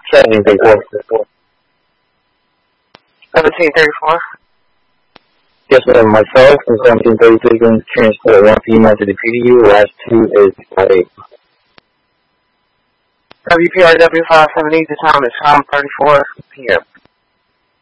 1734. 1734? Yes, ma'am. Myself in 1736 and transport 1 female to the PDU. Last 2 is 58. WPRW 570, the time is 5:34 p.m.